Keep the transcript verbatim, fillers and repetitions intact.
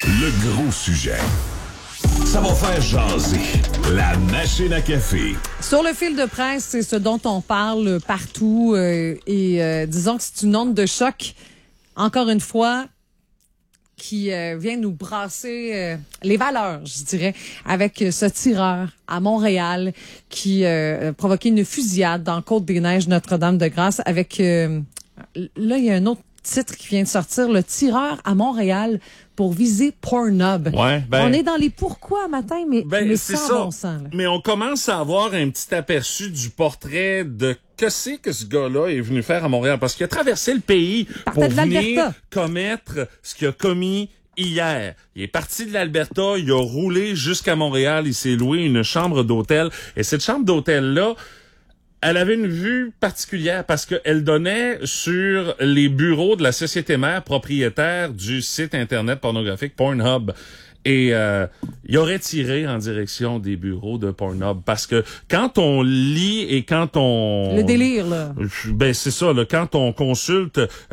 Le gros sujet. Ça va faire jaser. La machine à café. Sur le fil de presse, c'est ce dont on parle partout euh, et euh, disons que c'est une onde de choc, encore une fois, qui euh, vient nous brasser euh, les valeurs, je dirais, avec ce tireur à Montréal qui euh, a provoqué une fusillade dans Côte-des-Neiges, Notre-Dame-de-Grâce, avec... Euh, là, il y a un autre titre qui vient de sortir, le tireur à Montréal pour viser Pornhub. Ouais, ben, on est dans les pourquoi matin, mais, ben, mais c'est sans ça. bon sens. Là. Mais on commence à avoir un petit aperçu du portrait de que c'est que ce gars-là est venu faire à Montréal. Parce qu'il a traversé le pays Partait pour de venir l'Alberta. commettre ce qu'il a commis hier. Il est parti de l'Alberta, il a roulé jusqu'à Montréal, il s'est loué une chambre d'hôtel. Et cette chambre d'hôtel-là, elle avait une vue particulière parce qu'elle donnait sur les bureaux de la société mère propriétaire du site internet pornographique Pornhub. Et euh, il aurait tiré en direction des bureaux de Pornhub parce que quand on lit et quand on... Le délire, là. Ben c'est ça, là, quand on consulte